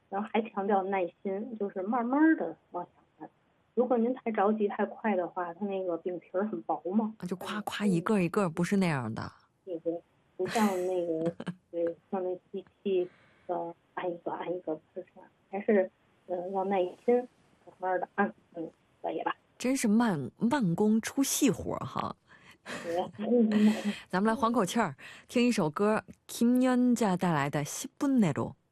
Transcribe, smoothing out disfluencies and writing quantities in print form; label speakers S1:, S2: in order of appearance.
S1: 然后还强调耐心，就是慢慢的往下按。如果您太着急太快的话，它那个饼皮儿很薄嘛，
S2: 就夸夸一个一个，不是那样的。
S1: 对对，不像那个对，像那机器按一个按一个不是这样，还是要耐心，慢慢的按，可以了。
S2: 真是慢工出细活哈。
S1: 对，
S2: 咱们来缓口气儿，听一首歌，김연자带来的10분 내로。